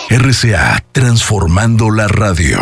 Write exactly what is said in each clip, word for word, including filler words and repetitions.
R C A, transformando la radio.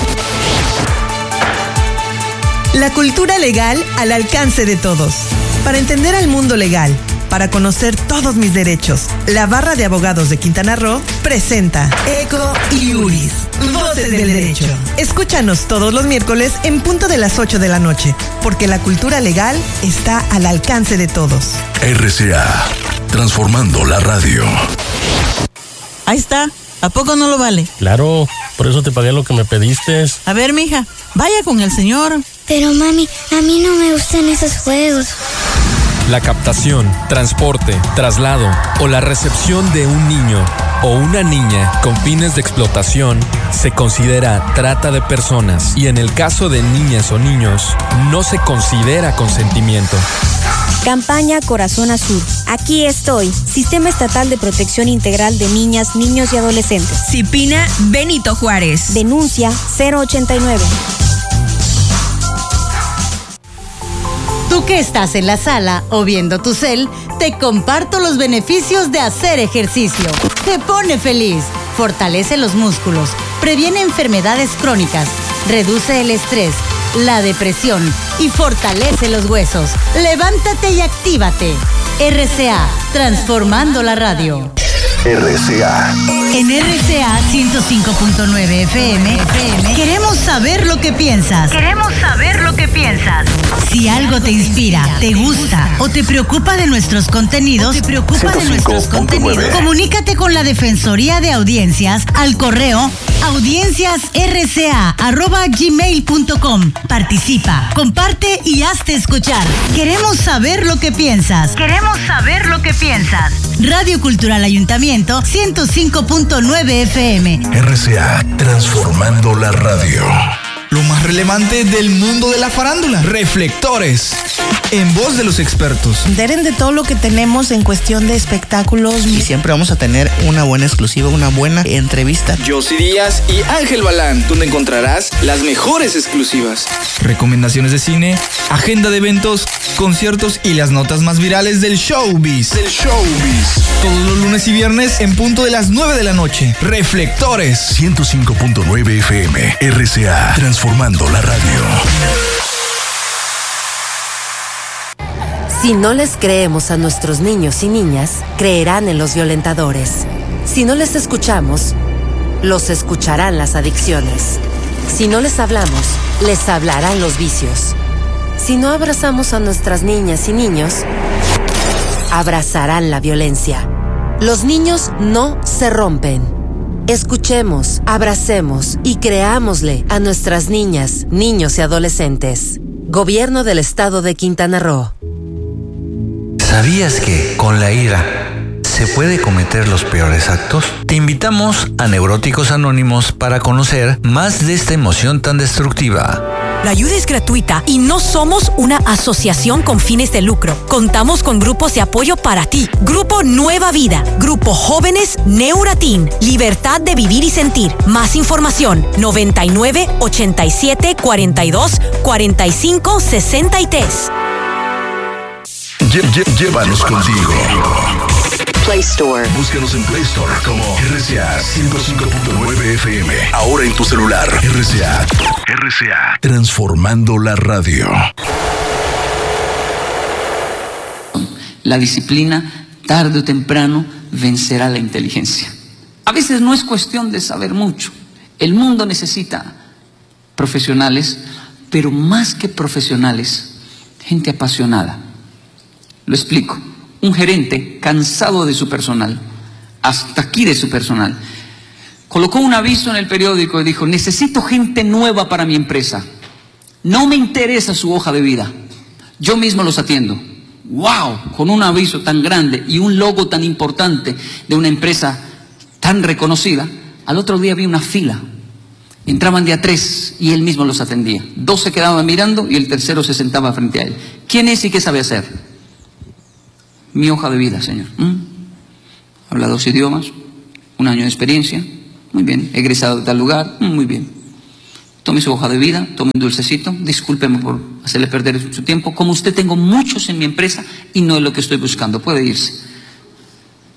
La cultura legal al alcance de todos. Para entender al mundo legal, para conocer todos mis derechos, la Barra de Abogados de Quintana Roo presenta Eco Iuris, Voces del Derecho. Escúchanos todos los miércoles en punto de las ocho de la noche, porque la cultura legal está al alcance de todos. R C A, transformando la radio. Ahí está. ¿A poco no lo vale? Claro, por eso te pagué lo que me pediste. A ver, mija, vaya con el señor. Pero mami, a mí no me gustan esos juegos. La captación, transporte, traslado o la recepción de un niño o una niña con fines de explotación se considera trata de personas y en el caso de niñas o niños no se considera consentimiento. Campaña Corazón Azul. Aquí estoy. Sistema Estatal de Protección Integral de Niñas, Niños y Adolescentes. Cipina Benito Juárez. Denuncia cero ochenta y nueve. Tú que estás en la sala o viendo tu cel, te comparto los beneficios de hacer ejercicio. Te pone feliz, fortalece los músculos, previene enfermedades crónicas, reduce el estrés, la depresión y fortalece los huesos. Levántate y actívate. R C A, transformando la radio. R C A. En R C A ciento cinco punto nueve F M, queremos saber lo que piensas. Queremos saber lo que piensas. Si algo te inspira, te gusta o te preocupa de nuestros contenidos, te preocupa de nuestros contenidos, comunícate con la Defensoría de Audiencias al correo audiencias r c a arroba gmail punto com. Participa, comparte y hazte escuchar. Queremos saber lo que piensas. Queremos saber lo que piensas. Radio Cultural Ayuntamiento ciento cinco punto nueve F M. R C A, transformando la radio. Lo más relevante del mundo de la farándula. Reflectores. En voz de los expertos. Enteren de todo lo que tenemos en cuestión de espectáculos. Y siempre vamos a tener una buena exclusiva, una buena entrevista. Josy Díaz y Ángel Balán, donde encontrarás las mejores exclusivas. Recomendaciones de cine, agenda de eventos, conciertos y las notas más virales del showbiz. Del showbiz. Todos los lunes y viernes en punto de las nueve de la noche. Reflectores. ciento cinco punto nueve F M. R C A, transformando la radio. Si no les creemos a nuestros niños y niñas, creerán en los violentadores. Si no les escuchamos, los escucharán las adicciones. Si no les hablamos, les hablarán los vicios. Si no abrazamos a nuestras niñas y niños, abrazarán la violencia. Los niños no se rompen. Escuchemos, abracemos y creámosle a nuestras niñas, niños y adolescentes. Gobierno del Estado de Quintana Roo. ¿Sabías que con la ira se puede cometer los peores actos? Te invitamos a Neuróticos Anónimos para conocer más de esta emoción tan destructiva. La ayuda es gratuita y no somos una asociación con fines de lucro. Contamos con grupos de apoyo para ti. Grupo Nueva Vida, Grupo Jóvenes Neuratin, Libertad de Vivir y Sentir. Más información, noventa y nueve, ochenta y siete, cuarenta y dos, cuarenta y cinco, sesenta y tres. Llévanos contigo. Play Store. Búscanos en Play Store como R C A ciento cinco punto nueve F M. Ahora en tu celular. R C A. R C A. Transformando la radio. La disciplina, tarde o temprano, vencerá la inteligencia. A veces no es cuestión de saber mucho. El mundo necesita profesionales, pero más que profesionales, gente apasionada. Lo explico. Un gerente cansado de su personal, hasta aquí de su personal, colocó un aviso en el periódico y dijo: necesito gente nueva para mi empresa. No me interesa su hoja de vida. Yo mismo los atiendo. ¡Wow! Con un aviso tan grande y un logo tan importante de una empresa tan reconocida, al otro día vi una fila. Entraban de a tres y él mismo los atendía. Dos se quedaban mirando y el tercero se sentaba frente a él. ¿Quién es y qué sabe hacer? Mi hoja de vida, señor. ¿Mm? Habla dos idiomas, un año de experiencia. Muy bien. Egresado de tal lugar. Mm, muy bien. Tome su hoja de vida, tome un dulcecito. Discúlpeme por hacerle perder su tiempo. Como usted, tengo muchos en mi empresa y no es lo que estoy buscando. Puede irse.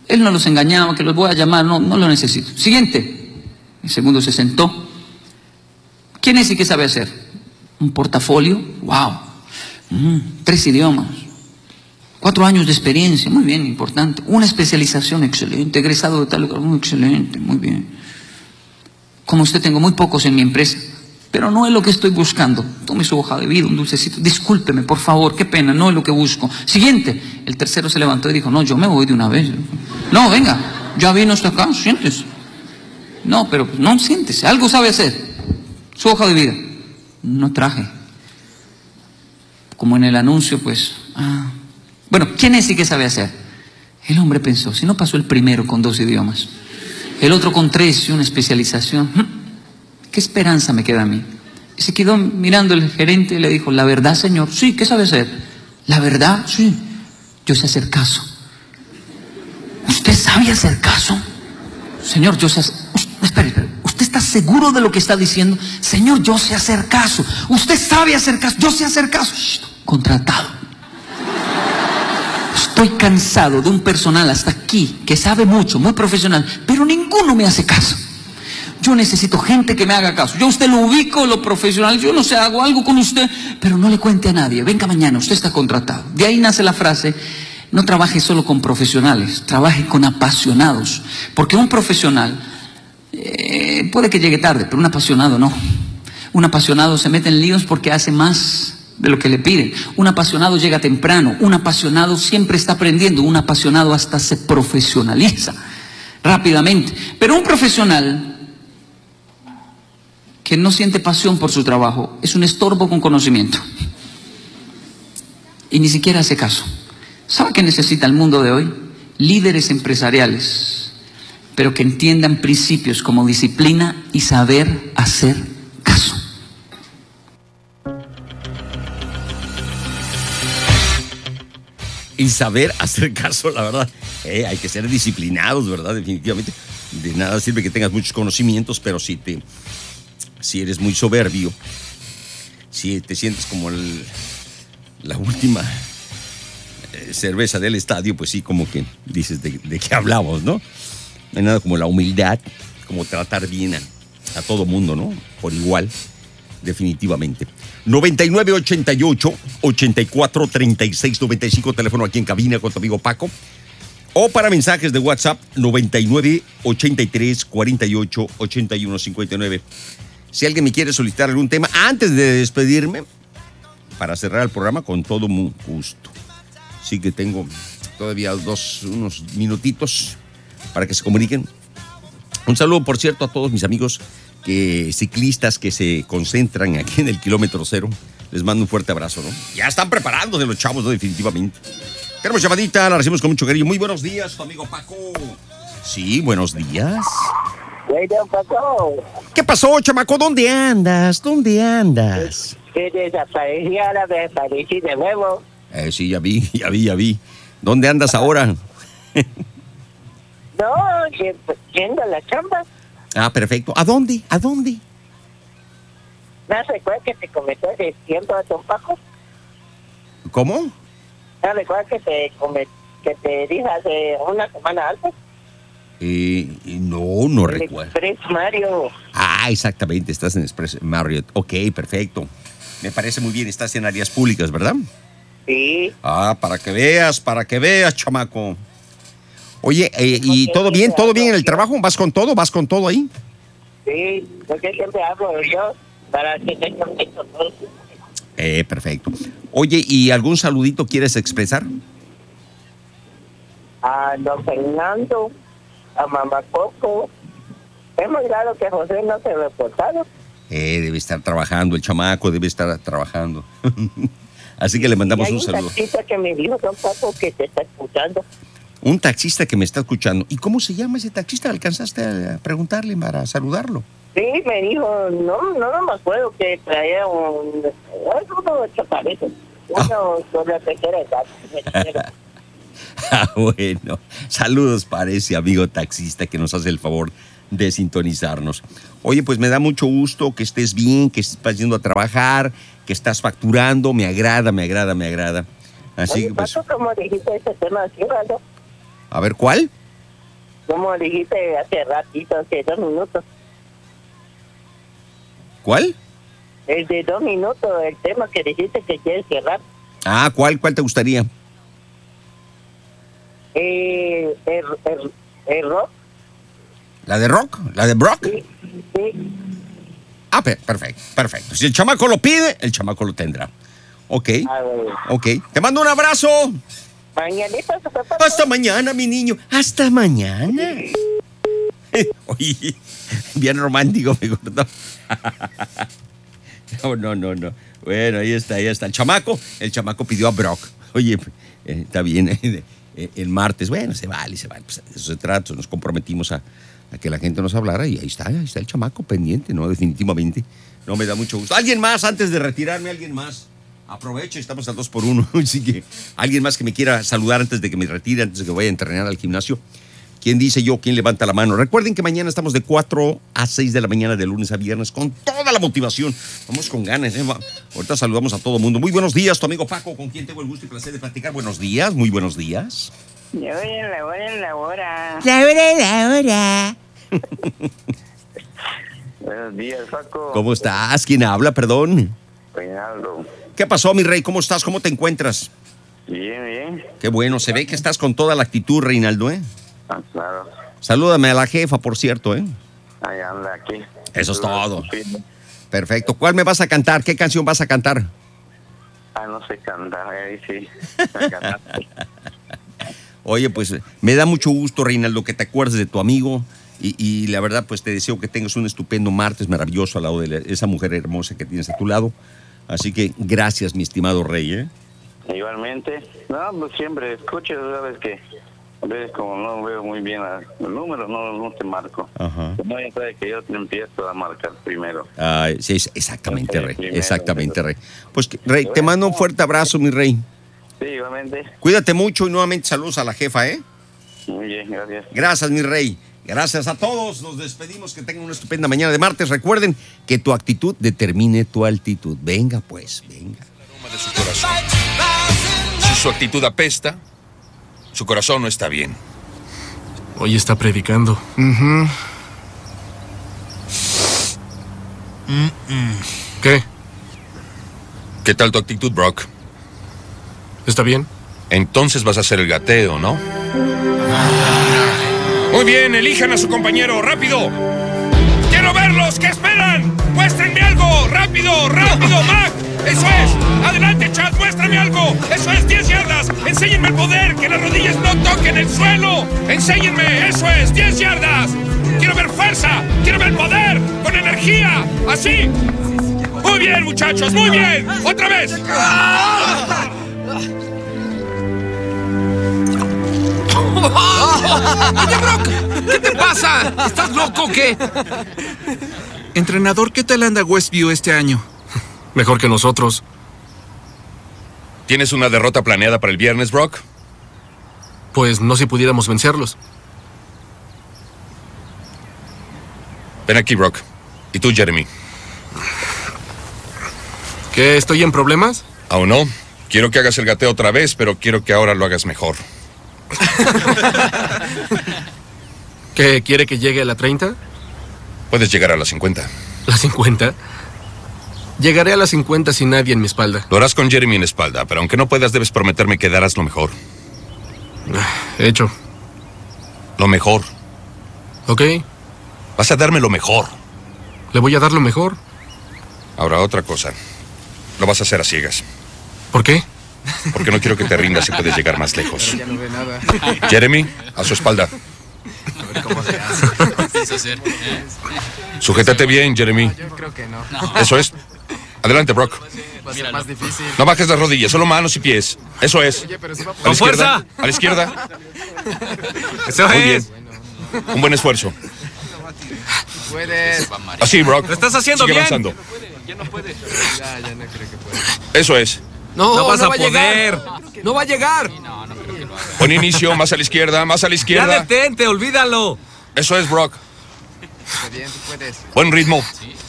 Él no los engañaba, que los voy a llamar, no, no lo necesito. Siguiente. El segundo se sentó. ¿Quién es y qué sabe hacer? Un portafolio, wow. Mm, tres idiomas. Cuatro años de experiencia, muy bien, importante. Una especialización, excelente. Egresado de tal lugar, muy excelente, muy bien. Como usted, tengo muy pocos en mi empresa, pero no es lo que estoy buscando. Tome su hoja de vida, un dulcecito. Discúlpeme, por favor, qué pena, no es lo que busco. Siguiente. El tercero se levantó y dijo, no, yo me voy de una vez. No, venga, ya vino hasta acá, siéntese. No, pero no, siéntese, algo sabe hacer. Su hoja de vida. No traje. Como en el anuncio, pues, ah. Bueno, ¿quién es y qué sabe hacer? El hombre pensó, si no pasó el primero con dos idiomas, el otro con tres y una especialización, ¿qué esperanza me queda a mí? Y se quedó mirando el gerente y le dijo, ¿la verdad, señor? Sí, ¿qué sabe hacer? ¿La verdad? Sí, yo sé hacer caso. ¿Usted sabe hacer caso? Señor, yo sé hacer... Espere, espere, ¿usted está seguro de lo que está diciendo? Señor, yo sé hacer caso. ¿Usted sabe hacer caso? Yo sé hacer caso. Shh, contratado. Estoy cansado de un personal hasta aquí que sabe mucho, muy profesional, pero ninguno me hace caso. Yo necesito gente que me haga caso. Yo a usted lo ubico, lo profesional, yo no sé, hago algo con usted, pero no le cuente a nadie. Venga mañana, usted está contratado. De ahí nace la frase, no trabaje solo con profesionales, trabaje con apasionados. Porque un profesional eh, puede que llegue tarde, pero un apasionado no. Un apasionado se mete en líos porque hace más de lo que le piden. Un apasionado llega temprano, un apasionado siempre está aprendiendo, un apasionado hasta se profesionaliza rápidamente. Pero un profesional que no siente pasión por su trabajo es un estorbo con conocimiento y ni siquiera hace caso. ¿Sabe qué necesita el mundo de hoy? Líderes empresariales, pero que entiendan principios como disciplina y saber hacer caso. Y saber hacer caso, la verdad. Eh, hay que ser disciplinados, ¿verdad? Definitivamente. De nada sirve que tengas muchos conocimientos, pero si te, si eres muy soberbio, si te sientes como el, la última eh, cerveza del estadio, pues sí, como que dices de, de qué hablamos, ¿no? No hay nada como la humildad, como tratar bien a, a todo mundo, ¿no? Por igual, definitivamente. noventa y nueve ochenta y ocho ochenta y cuatro treinta y seis noventa y cinco, teléfono aquí en cabina con tu amigo Paco. O para mensajes de WhatsApp, noventa y nueve ochenta y tres cuarenta y ocho ochenta y uno cincuenta y nueve. Si alguien me quiere solicitar algún tema, antes de despedirme, para cerrar el programa, con todo muy gusto. Sí que tengo todavía dos, unos minutitos para que se comuniquen. Un saludo, por cierto, a todos mis amigos que ciclistas que se concentran aquí en el kilómetro cero. Les mando un fuerte abrazo, ¿no? Ya están preparándose los chavos, ¿no? Definitivamente. Tenemos llamadita, la recibimos con mucho cariño. Muy buenos días, tu amigo Paco. Sí, buenos días. Paco. ¿Qué pasó, chamaco? ¿Dónde andas? ¿Dónde andas? Que desaparecí, ahora me desaparecí de nuevo. Eh, sí, ya vi, ya vi, ya vi. ¿Dónde andas ahora? No, yendo a la chamba. Ah, perfecto. ¿A dónde? ¿A dónde? ¿No recuerdas que te comentó de tiempo a Don Paco? ¿Cómo? ¿No recuerdas que te, come, que te dije hace una semana antes? Eh, no, no el recuerdo. Express Mario. Ah, exactamente, estás en Express Marriott. Ok, perfecto. Me parece muy bien, estás en áreas públicas, ¿verdad? Sí. Ah, para que veas, para que veas, chamaco. Oye, eh, ¿y todo bien? ¿Todo bien en el trabajo? ¿Vas con todo? ¿Vas con todo ahí? Sí, porque siempre hablo yo para que tenga contacto todo. Eh, perfecto. Oye, ¿y algún saludito quieres expresar? A don Fernando, a mamá Coco. Es muy raro que José no se reportaron. Eh, debe estar trabajando, el chamaco debe estar trabajando. Así que le mandamos un saludo. Hay un taxista que me dijo, don Paco, que te está escuchando. Un taxista que me está escuchando. ¿Y cómo se llama ese taxista? ¿Alcanzaste a preguntarle para saludarlo? Sí, me dijo, no, no, no me acuerdo que traía un... Es uno de chaparritos. Uno con la tercera edad. Ah, bueno. Saludos para ese amigo taxista que nos hace el favor de sintonizarnos. Oye, pues me da mucho gusto que estés bien, que estás yendo a trabajar, que estás facturando. Me agrada, me agrada, me agrada. Así Oye, que pues... Paco, ¿cómo dijiste ese tema así, ¿verdad? A ver, ¿cuál? como dijiste hace ratito, hace dos minutos. ¿Cuál? El de dos minutos, el tema que dijiste que quieres cerrar. Ah, ¿cuál? ¿Cuál te gustaría? Eh, el, el, el rock. ¿La de rock? ¿La de Brock? Sí, sí. Ah, per- perfecto, perfecto. Si el chamaco lo pide, el chamaco lo tendrá. Ok, Ah, bueno. ok. Te mando un abrazo. Mañanita, papá. Hasta mañana, mi niño. Hasta mañana. Oye, bien romántico, me gustó. No, no, no, no. Bueno, ahí está, ahí está. El chamaco, el chamaco pidió a Brock. Oye, eh, está bien. Eh, eh, el martes, bueno, se vale, se vale. Pues de eso se trata. Nos comprometimos a, a que la gente nos hablara y ahí está, ahí está el chamaco pendiente, ¿no? Definitivamente. No me da mucho gusto. ¿Alguien más antes de retirarme? ¿Alguien más? Aprovecho, estamos al dos por uno. Así que alguien más que me quiera saludar antes de que me retire, antes de que vaya a entrenar al gimnasio. ¿Quién dice yo? ¿Quién levanta la mano? Recuerden que mañana estamos de cuatro a seis de la mañana, de lunes a viernes, con toda la motivación. Vamos con ganas, ¿eh? Ahorita saludamos a todo el mundo. Muy buenos días, tu amigo Paco, con quien tengo el gusto y placer de platicar. Buenos días, muy buenos días. La hora, la hora, la hora. La hora, la hora. Buenos días, Paco. ¿Cómo estás? ¿Quién habla? Perdón. Reinaldo. ¿Qué pasó, mi rey? ¿Cómo estás? ¿Cómo te encuentras? Bien, bien. Qué bueno, se ve que estás con toda la actitud, Reinaldo, ¿eh? Ah, claro. Salúdame a la jefa, por cierto, ¿eh? Ahí anda aquí. Eso es todo. Perfecto. ¿Cuál me vas a cantar? ¿Qué canción vas a cantar? Ah, no sé cantar, ahí sí. Oye, pues me da mucho gusto, Reinaldo, que te acuerdes de tu amigo y, y la verdad, pues te deseo que tengas un estupendo martes maravilloso al lado de la- esa mujer hermosa que tienes a tu lado. Así que gracias, mi estimado rey, ¿eh? Igualmente. No, pues siempre escucho, sabes que a veces como no veo muy bien la- los números, no, no te marco. Ajá. No, ya sabes que yo te empiezo a marcar primero. Ay, sí, es- exactamente, rey. Primero, Exactamente, rey. Pues, que- rey, te mando un fuerte abrazo, mi rey. Sí, igualmente. Cuídate mucho y nuevamente saludos a la jefa, ¿eh? Muy bien, gracias. Gracias, mi rey. Gracias a todos. Nos despedimos. Que tengan una estupenda mañana de martes. Recuerden que tu actitud determine tu altitud. Venga, pues, venga. De su corazón. Si su actitud apesta, su corazón no está bien. Hoy está predicando. ¿Qué? ¿Qué tal tu actitud, Brock? ¿Está bien? Entonces vas a hacer el gateo, ¿no? Muy bien, elijan a su compañero, rápido. ¡Quiero verlos! ¿Qué esperan? ¡Muéstrenme algo! ¡Rápido, rápido, Mac! ¡Eso es! ¡Adelante, Chad! ¡Muéstrame algo! ¡Eso es! ¡diez yardas! ¡Enséñenme el poder! ¡Que las rodillas no toquen el suelo! ¡Enséñenme! ¡Eso es! ¡diez yardas! ¡Quiero ver fuerza! ¡Quiero ver poder! ¡Con energía! ¡Así! ¡Muy bien, muchachos! ¡Muy bien! ¡Otra vez! Oye, Brock, ¿qué te pasa? ¿Estás loco o qué? Entrenador, ¿qué tal anda Westview este año? Mejor que nosotros. ¿Tienes una derrota planeada para el viernes, Brock? Pues no si pudiéramos vencerlos. Ven aquí, Brock. Y tú, Jeremy. ¿Qué? ¿Estoy en problemas? Aún no. Quiero que hagas el gateo otra vez, pero quiero que ahora lo hagas mejor. ¿Qué? ¿Quiere que llegue a la treinta? Puedes llegar a las cincuenta. ¿La cincuenta? Llegaré a las cincuenta sin nadie en mi espalda. Lo harás con Jeremy en la espalda, pero aunque no puedas, debes prometerme que darás lo mejor. Hecho. Lo mejor. Ok. Vas a darme lo mejor. Le voy a dar lo mejor. Ahora, otra cosa. Lo vas a hacer a ciegas. ¿Por qué? Porque no quiero que te rindas y puedes llegar más lejos. Ya no ve nada. Jeremy, a su espalda. A ver cómo se hace. Sujétate bien, Jeremy. Yo creo que no. Eso es. Adelante, Brock. Va a ser más difícil. No bajes las rodillas, solo manos y pies. Eso es. Oye, pero se va a A la ¡Con izquierda. fuerza! A la izquierda. Eso Muy es. bien. Un buen esfuerzo. Puedes. Así, Brock. Lo estás haciendo Sigue bien. avanzando. Ya no puede. Ya, ya no creo que pueda. Eso es. No, No vas no a va a poder. llegar. No va a llegar. Buen inicio, más a la izquierda, más a la Ya izquierda. detente, olvídalo. Eso es, Brock. Está bien, tú puedes. Buen ritmo.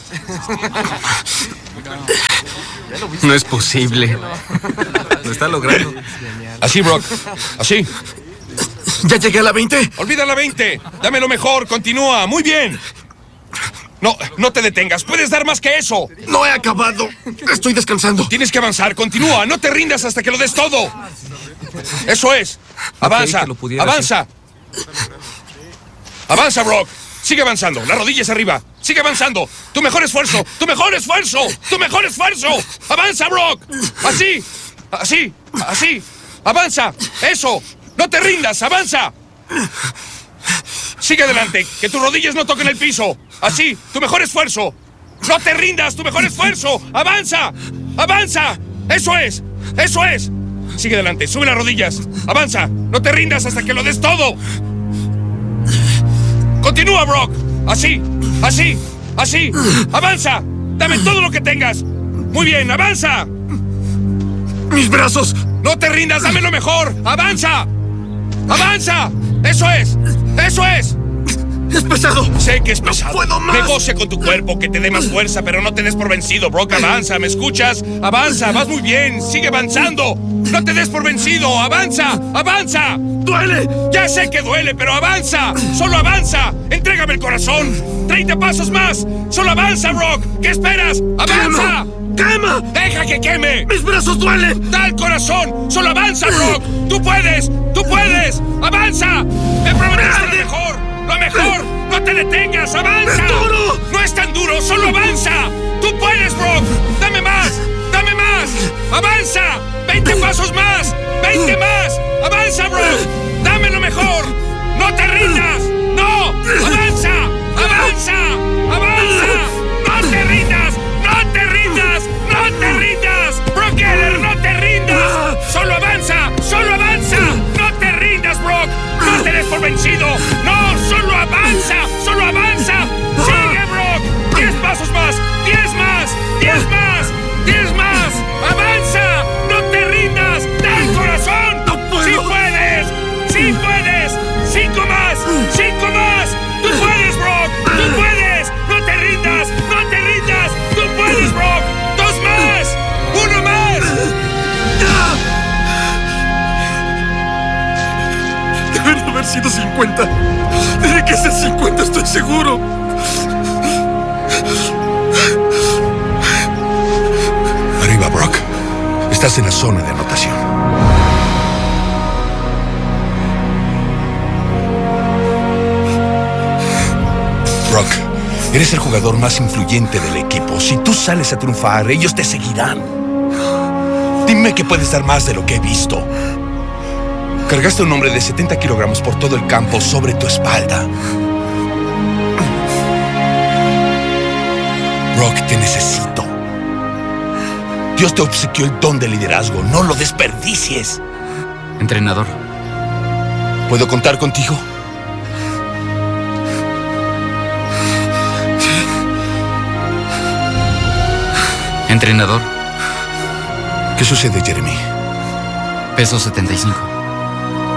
No es posible. Lo está logrando. Así, Brock. Así. ¿Ya llegué a la veinte? Olvida la veinte. Dame lo mejor. Continúa. Muy bien. No, no te detengas. Puedes dar más que eso. No he acabado. Estoy descansando. Tienes que avanzar. Continúa. No te rindas hasta que lo des todo. Eso es. Avanza. Avanza. Avanza, Brock. Sigue avanzando. Las rodillas arriba. Sigue avanzando. Tu mejor esfuerzo. Tu mejor esfuerzo. Tu mejor esfuerzo. Avanza, Brock. Así. Así. Así. Avanza. Eso. No te rindas. Avanza. Sigue adelante. Que tus rodillas no toquen el piso. Así. Tu mejor esfuerzo. No te rindas. Tu mejor esfuerzo. Avanza. Avanza. Eso es. Eso es. Sigue adelante. Sube las rodillas. Avanza. No te rindas hasta que lo des todo. Continúa, Brock. Así. Así. Así. Avanza. Dame todo lo que tengas. Muy bien. Avanza. Mis brazos. No te rindas. Dame lo mejor. Avanza. Avanza. Eso es. Eso es. Es pesado. Sé que es pesado. No puedo más. Negocia con tu cuerpo, que te dé más fuerza, pero no te des por vencido, Brock. Avanza, ¿me escuchas? Avanza, vas muy bien. Sigue avanzando. No te des por vencido. Avanza, avanza. ¡Duele! Ya sé que duele, pero avanza. Solo avanza. Entrégame el corazón. treinta pasos más. Solo avanza, Brock. ¿Qué esperas? ¡Avanza! ¡Quema! ¡Deja que queme! ¡Mis brazos duelen! ¡Da el corazón! ¡Solo avanza, Brock! ¡Tú puedes! ¡Tú puedes! ¡Avanza! ¡Me prometiste lo mejor! ¡Lo mejor! ¡No te detengas! ¡Avanza! ¡Es duro! ¡No es tan duro! ¡Solo avanza! ¡Tú puedes, Brock! ¡Dame más! ¡Dame más! ¡Avanza! ¡veinte pasos más! ¡veinte más! ¡Avanza, Brock! ¡Dame lo mejor! ¡No te rindas! ¡No! ¡Avanza! ¡Avanza! ¡Avanza! ¡No te rindas! ¡No te rindas! ¡No te rindas! ¡Brock Geller, no te rindas! ¡Solo avanza! ¡Solo avanza! ¡No te rindas, Brock! ¡No te des por vencido! ¡No! ¡Solo avanza! ¡Solo avanza! ¡Sigue, Brock! ¡Diez pasos más! ¡Diez más! ¡Diez más! ¡Diez más! ¡Avanza! ¡No te rindas! ¡Da el corazón! ¡No puedo! ¡Sí puedes! ¡Sí puedes! ¡Cinco más! ¡Cinco más! ¡Tú puedes, Brock! ¡Tú puedes! ¡No te rindas! ¡No te rindas! ¡Tú puedes, Brock! ¡Dos más! ¡Uno más! Deben haber sido cincuenta. Tiene que ser cincuenta, estoy seguro. Arriba, Brock. Estás en la zona de anotación. Brock, eres el jugador más influyente del equipo. Si tú sales a triunfar, ellos te seguirán. Dime que puedes dar más de lo que he visto. Cargaste a un hombre de setenta kilogramos por todo el campo sobre tu espalda. Brock, te necesito. Dios te obsequió el don de liderazgo. No lo desperdicies. Entrenador. ¿Puedo contar contigo? Entrenador. ¿Qué sucede, Jeremy? Peso setenta y cinco.